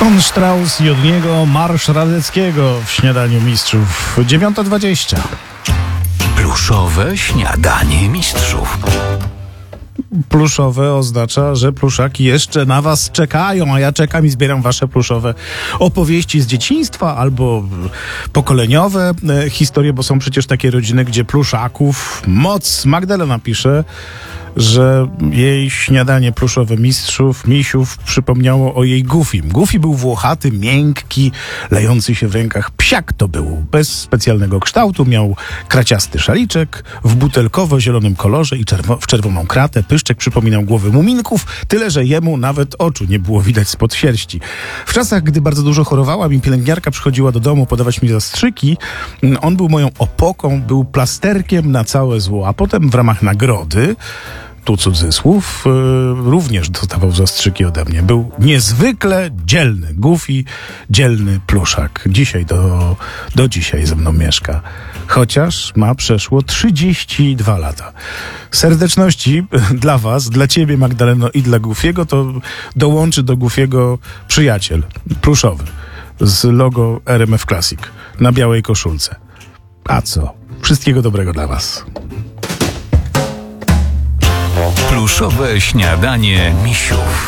Von Strauss i od niego Marsz Radeckiego w Śniadaniu Mistrzów. 9:20. Pluszowe śniadanie mistrzów. Pluszowe oznacza, że pluszaki jeszcze na was czekają, a ja czekam i zbieram wasze pluszowe opowieści z dzieciństwa albo pokoleniowe historie, bo są przecież takie rodziny, gdzie pluszaków moc. Magdalena pisze, że jej śniadanie pluszowe misiów przypomniało o jej Goofim. Goofy był włochaty, miękki, lejący się w rękach psiak to był. Bez specjalnego kształtu, miał kraciasty szaliczek w butelkowo-zielonym kolorze i w czerwoną kratę. Pyszczek przypominał głowy muminków, tyle że jemu nawet oczu nie było widać spod sierści. W czasach, gdy bardzo dużo chorowałam i pielęgniarka przychodziła do domu podawać mi zastrzyki, on był moją opoką, był plasterkiem na całe zło, a potem w ramach nagrody, tu cudzysłów, również dostawał zastrzyki ode mnie. Był niezwykle dzielny Goofy, dzielny pluszak. Dzisiaj do dzisiaj ze mną mieszka. Chociaż ma przeszło 32 lata. Serdeczności dla was, dla ciebie Magdaleno i dla Goofiego, to dołączy do Goofiego przyjaciel pluszowy z logo RMF Classic na białej koszulce. A co? Wszystkiego dobrego dla was. Pluszowe śniadanie misiów.